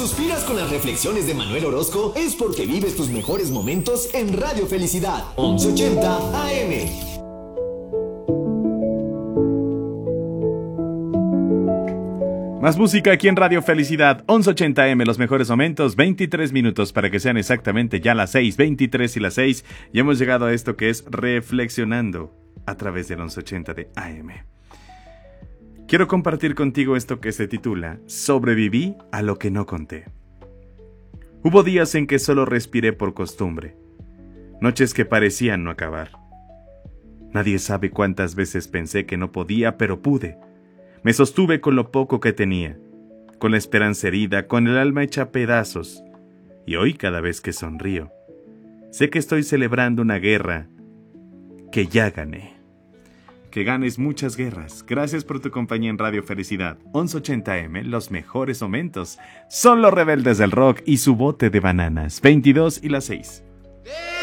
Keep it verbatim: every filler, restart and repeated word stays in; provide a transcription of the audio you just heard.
suspiras con las reflexiones de Manuel Orozco, es porque vives tus mejores momentos en Radio Felicidad, once ochenta A M. Más música aquí en Radio Felicidad, once ochenta A M, los mejores momentos, veintitrés minutos para que sean exactamente ya las seis, veintitrés y las seis. Y hemos llegado a esto que es Reflexionando a través del once ochenta de A M. Quiero compartir contigo esto que se titula Sobreviví a lo que no conté. Hubo días en que solo respiré por costumbre, noches que parecían no acabar. Nadie sabe cuántas veces pensé que no podía, pero pude. Me sostuve con lo poco que tenía, con la esperanza herida, con el alma hecha pedazos. Y hoy, cada vez que sonrío, sé que estoy celebrando una guerra que ya gané. Que ganes muchas guerras. Gracias por tu compañía en Radio Felicidad. once ochenta A M, los mejores momentos. Son los rebeldes del rock y su bote de bananas. veintidós y las seis.